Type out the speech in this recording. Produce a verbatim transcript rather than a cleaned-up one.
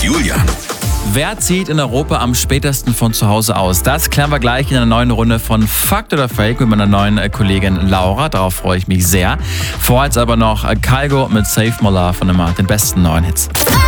Julian. Wer zieht in Europa am spätesten von zu Hause aus? Das klären wir gleich in einer neuen Runde von Fakt oder Fake mit meiner neuen Kollegin Laura. Darauf freue ich mich sehr. Vorher jetzt aber noch Kygo mit Save My Love von immer den besten neuen Hits.